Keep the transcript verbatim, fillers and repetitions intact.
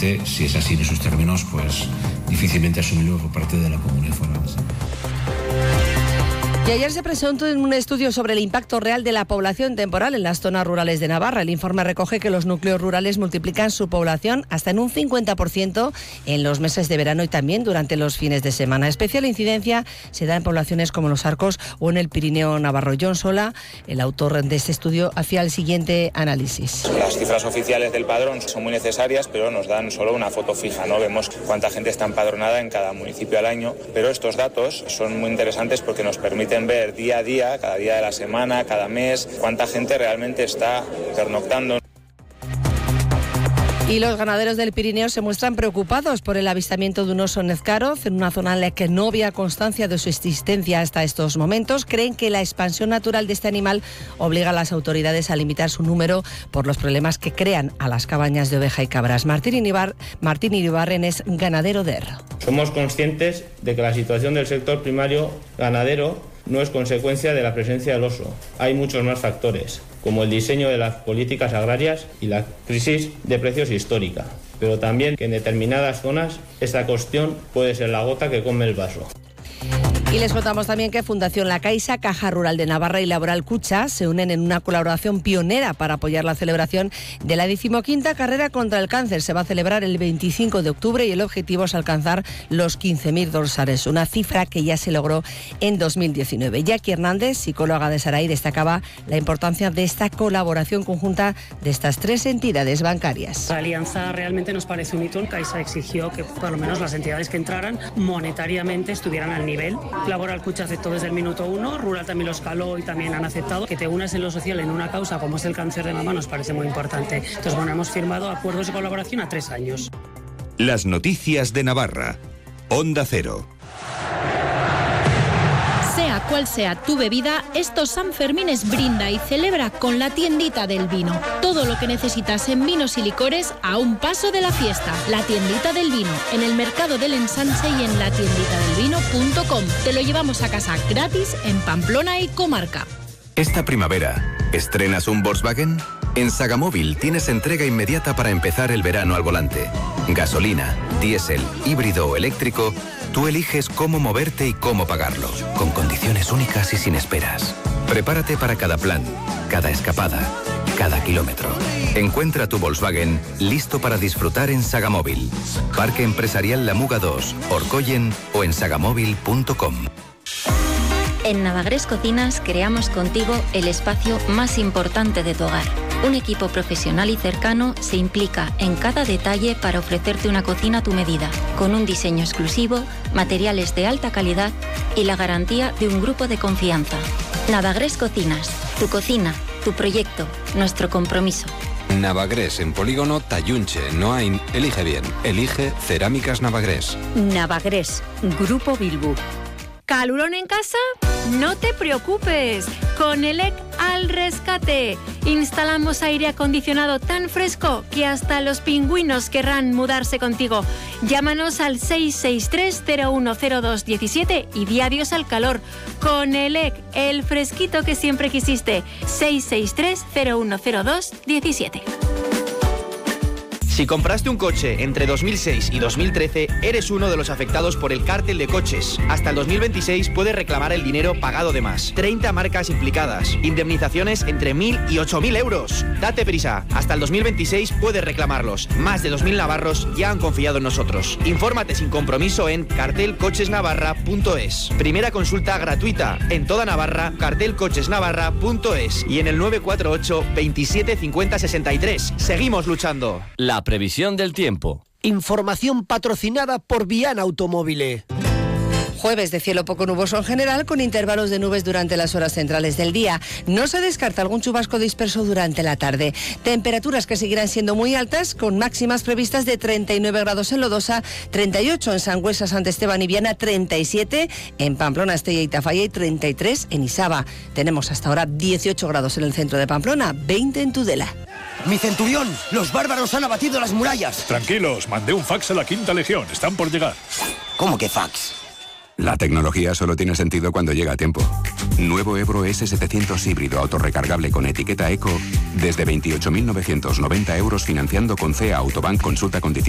evidentemente, si es así en esos términos, pues difícilmente asumirlo por parte de la Comunidad Foral. Y ayer se presentó un estudio sobre el impacto real de la población temporal en las zonas rurales de Navarra. El informe recoge que los núcleos rurales multiplican su población hasta en un cincuenta por ciento en los meses de verano y también durante los fines de semana. Especial incidencia se da en poblaciones como Los Arcos o en el Pirineo navarro. John Sola, el autor de este estudio, hacía el siguiente análisis. Las cifras oficiales del padrón son muy necesarias, pero nos dan solo una foto fija, ¿no? Vemos cuánta gente está empadronada en cada municipio al año, pero estos datos son muy interesantes porque nos permiten ver día a día, cada día de la semana, cada mes, cuánta gente realmente está pernoctando. Y los ganaderos del Pirineo se muestran preocupados por el avistamiento de un oso en Ezcaroz, en una zona en la que no había constancia de su existencia hasta estos momentos. Creen que la expansión natural de este animal obliga a las autoridades a limitar su número por los problemas que crean a las cabañas de oveja y cabras. Martín Iribar, Martín Iribarren es ganadero de Erro. Somos conscientes de que la situación del sector primario ganadero no es consecuencia de la presencia del oso. Hay muchos más factores, como el diseño de las políticas agrarias y la crisis de precios histórica, pero también que en determinadas zonas esta cuestión puede ser la gota que come el vaso. Y les contamos también que Fundación La Caixa, Caja Rural de Navarra y Laboral Cucha se unen en una colaboración pionera para apoyar la celebración de la decimoquinta carrera contra el cáncer. Se va a celebrar el veinticinco de octubre y el objetivo es alcanzar los quince mil dorsales, una cifra que ya se logró en dos mil diecinueve. Jackie Hernández, psicóloga de Sarai, destacaba la importancia de esta colaboración conjunta de estas tres entidades bancarias. La alianza realmente nos parece un hito. Caixa exigió que por lo menos las entidades que entraran monetariamente estuvieran al nivel. Laboral Cucha aceptó desde el minuto uno, Rural también lo escaló y también han aceptado. Que te unas en lo social en una causa como es el cáncer de mama nos parece muy importante. Entonces, bueno, hemos firmado acuerdos de colaboración a tres años. Las noticias de Navarra. Onda Cero. Sea cual sea tu bebida, estos Sanfermines brinda y celebra con la tiendita del vino. Todo lo que necesitas en vinos y licores a un paso de la fiesta. La tiendita del vino, en el Mercado del Ensanche y en la tiendita del vino punto com. Te lo llevamos a casa gratis en Pamplona y comarca. Esta primavera, ¿estrenas un Volkswagen? En Sagamóvil tienes entrega inmediata para empezar el verano al volante. Gasolina, diésel, híbrido o eléctrico, tú eliges cómo moverte y cómo pagarlo, con condiciones únicas y sin esperas. Prepárate para cada plan, cada escapada, cada kilómetro. Encuentra tu Volkswagen listo para disfrutar en Sagamóvil. Parque Empresarial La Muga dos, Orcoyen o en sagamóvil punto com. En Navagrés Cocinas creamos contigo el espacio más importante de tu hogar. Un equipo profesional y cercano se implica en cada detalle para ofrecerte una cocina a tu medida, con un diseño exclusivo, materiales de alta calidad y la garantía de un grupo de confianza. Navagrés Cocinas, tu cocina, tu proyecto, nuestro compromiso. Navagrés en Polígono Tayunche, Noain. Elige bien. Elige Cerámicas Navagrés. Navagrés, Grupo Bilbu. ¿Calurón en casa? No te preocupes. Con ELEC al rescate. Instalamos aire acondicionado tan fresco que hasta los pingüinos querrán mudarse contigo. Llámanos al seis seis tres cero uno cero dos uno siete y di adiós al calor. Con ELEC, el fresquito que siempre quisiste. seis seis tres cero uno cero dos uno siete. Si compraste un coche entre dos mil seis y dos mil trece, eres uno de los afectados por el cártel de coches. Hasta el dos mil veintiséis puedes reclamar el dinero pagado de más. treinta marcas implicadas. Indemnizaciones entre mil y ocho mil euros. Date prisa. Hasta el dos mil veintiséis puedes reclamarlos. Más de dos mil navarros ya han confiado en nosotros. Infórmate sin compromiso en cartel coches navarra punto es. Primera consulta gratuita. En toda Navarra, cartel coches navarra punto es. Y en el nueve cuatro ocho, veintisiete cincuenta sesenta y tres. Seguimos luchando. La previsión del tiempo. Información patrocinada por Viana Automóvil. Jueves de cielo poco nuboso en general, con intervalos de nubes durante las horas centrales del día. No se descarta algún chubasco disperso durante la tarde. Temperaturas que seguirán siendo muy altas, con máximas previstas de treinta y nueve grados en Lodosa, treinta y ocho en Sangüesa, Sant Esteban y Viana, treinta y siete en Pamplona, Estella y Tafalla y treinta y tres en Isaba. Tenemos hasta ahora dieciocho grados en el centro de Pamplona, veinte en Tudela. Mi centurión, los bárbaros han abatido las murallas. Tranquilos, mandé un fax a la Quinta Legión, están por llegar. ¿Cómo que fax? La tecnología solo tiene sentido cuando llega a tiempo. Nuevo Ebro ese setecientos híbrido autorrecargable con etiqueta Eco desde veintiocho mil novecientos noventa euros financiando con C E A Autobank. Consulta condiciones.